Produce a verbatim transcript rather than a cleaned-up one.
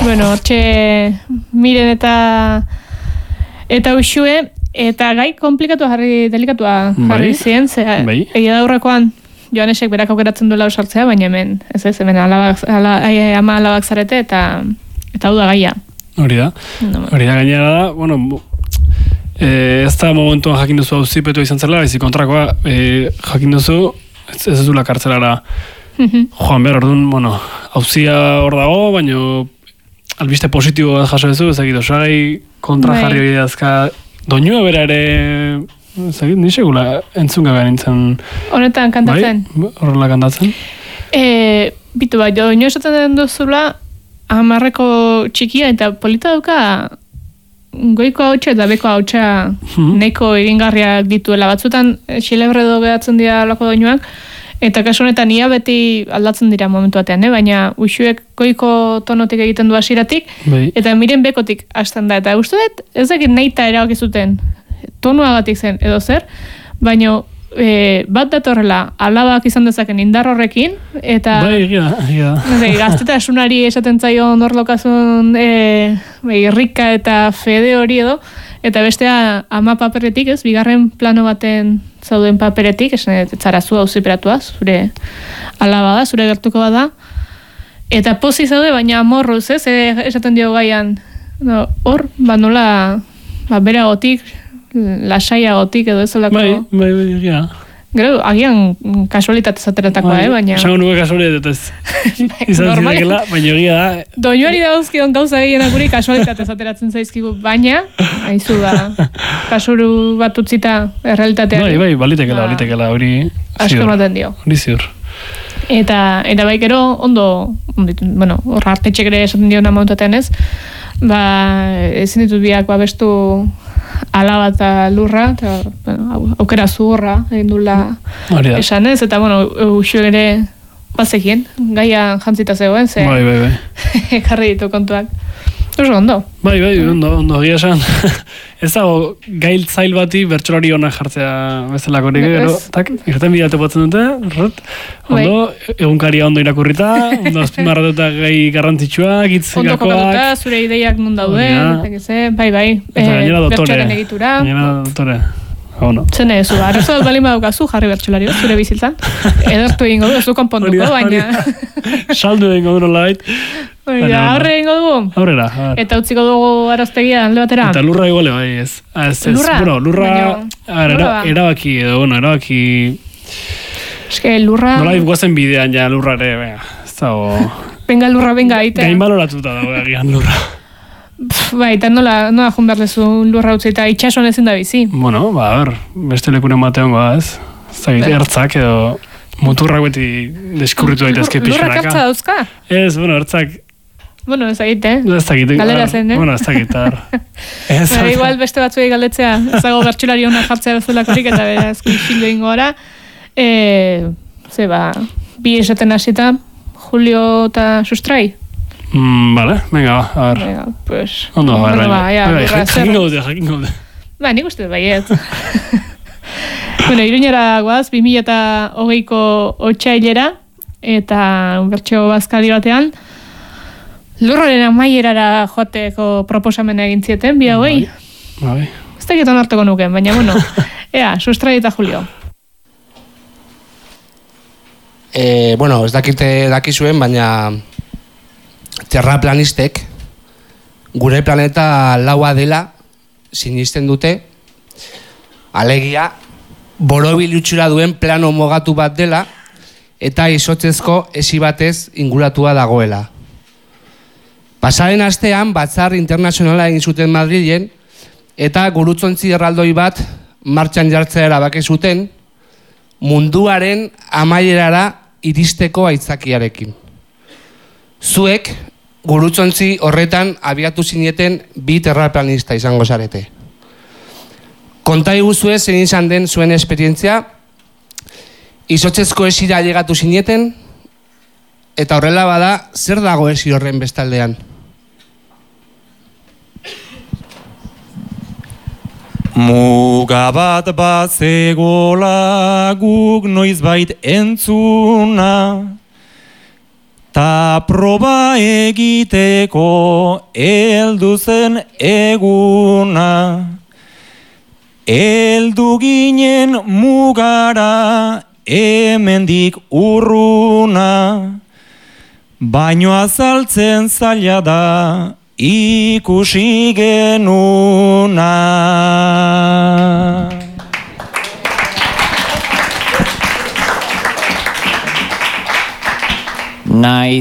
Bueno, hortxe miren eta eta usue, eta gai komplikatua jarri, delikatua jarri bai. ziren, ze bai. egia da aurrekoan Joanesek berak aukeratzen duela osartzea, baina hemen, ez ez, hemen alabak, ala, ai, ama alabak zarete, eta eta hau da gaia. Hori da, No, hori da gainera da, bueno, eh, ez da momentuan jakin duzu auzipetu izan zela, baizik kontrakoa eh, jakin duzu, ez ez duzula kartzelara joan behar, orduan, bueno, auzia hor dago, baina albiste positiboa jaso duzu, ezagit, osagai kontra jarri hori dazka, doinua bera ere, ezagit, nisegula entzun gabean nintzen. Honetan kantatzen? Bai, horrela kantatzen. E, bitu bai, doinua esaten den duzula, hamarreko txikia eta polita dauka goiko hautsa eta beko hautsa hmm. neko egingarriak dituela. Batzutan xilebredo gehatzen dira lako doinuak, eta kasu honetan ia beti aldatzen dira momentu batean, eh? Baina uxuek goiko tonotik egiten du hasieratik bai. Eta miren bekotik hasten da. Eta uste dut, ez dakit nahita erabaki zuten tonuagatik zen edo zer, baina e, bat datorrela alabak izan dezaken indar horrekin, eta bai, egia, egia. gaztetasunari esaten zaio norlokazun e, irrika eta fede hori edo, eta bestea ama paperetik, ez, bigarren plano baten zauden paperetik, esan etzara zu hau ziperatua, zure alaba da, zure gertuko bada, eta pozi zaude, baina amorruz, ez, esaten dio gaian, no, hor, ba nola, ba, beragotik, lasaiagotik edo ez olako. Bai, bai, bai, egia. Gero, agian kasualitatez ateratakoa, bai, eh, baina... Esango nuke kasualitatez. Izan zitekela, baina egia da. Doinuari dauzkion gauza gehienak guri kasualitatez ateratzen zaizkigu, baina, haizu da, kasuru bat utzita errealitateari. Bai, bai, balitekela, balitekela, hori... Asko ematen dio. Hori ziur. Eta, eta bai gero, ondo, bueno, horra artetxek ere esaten diona mauntatean ez, ba, ezin ditut biak babestu alaba eta lurra, eta, bueno, aukera zuhorra, egin dula esan ez, eta, bueno, usio ere bazekien, gaia jantzita zegoen, ze... Bai, bai, bai. Jarri ditu kontuak. Oso ondo. Bai, bai, ondo, ondo, egia esan. Ez dago, gail zail bati bertsolari hona jartzea bezalako nik, gero, tak, irten bidate batzen dute, rot, ondo, egunkaria ondo irakurrita, ondo azpimarratuta gai garrantzitsuak, hitz gakoak. Ondo kokatuta, zure ideiak nun dauden, bai, bai, bertsolaren egitura. Gainera doktore. Ono. Zene, zu, arazo balin badaukazu jarri bertsolari bat, zure bizitzan. Edertu egingo du, ez du konponduko, baina... Saldu egingo du nolabait. Aurre egingo dugu. Aurrera. Eta utziko dugu araztegia, hanle batera. Eta lurra iguale, bai, ez. Lurra? Bueno, lurra, erabaki edo, bueno, erabaki... Eske, lurra... Nolabait guazen bidean ja lurrare, venga, ez dago... Venga, lurra, venga, aite. Gain baloratuta dago egian lurra. Bai, eta nola, nola jun behar lezu lurra utzi eta itxason ezin da bizi. Bueno, ba, a ber, beste lekunen batean goa, ez? Zagit, ertzak edo muturrak beti deskurritu daitezke pixanaka. Lurrak hartza dauzka? Ez, bueno, ertzak... Bueno, ez dakit, eh? Ez dakit. Galera zen, eh? Bueno, ez dakit, ar. Ba, igual beste batzuei galdetzea, ez dago bertsolari hona jartzea bezalakorik, eta beraz, kuixildo ingo gara. E, ze, ba, bi esaten hasita, Julio eta Sustrai. Mm, vale, venga, ba, a ver. Venga, pues... Ondo, a ver, bueno, ba, ja, bai, lurra, jakin gaude, jakin gaude. Ba, nik uste baiet. Bueno, Iruñera guaz, bi mila eta hogeiko otxailera, eta bertxo bazkadi batean, lurraren amaierara joateko proposamena egin zieten, bi hauei. Bai, bai. Ez da getan hartuko nuken, baina, bueno, ea, Sustrai eta Julio. Eh, bueno, ez dakite dakizuen, baina terraplanistek gure planeta laua dela sinisten dute, alegia borobil utxura duen plano mogatu bat dela eta izotzezko esi batez inguratua dagoela. Pasaren astean batzar internazionala egin zuten Madrilen eta gurutzontzi erraldoi bat martxan jartzea erabaki zuten munduaren amaierara iristeko aitzakiarekin. Zuek, gurutzontzi horretan abiatu zineten bi terraplanista izango zarete. Konta iguzue zein izan den zuen esperientzia, izotzezko esira llegatu zineten, eta horrela bada, zer dago esi horren bestaldean? Muga bat bat zegola guk noizbait entzuna, ta proba egiteko heldu zen eguna. Heldu ginen mugara hemendik urruna, baino azaltzen zaila da ikusi genuna. Naiz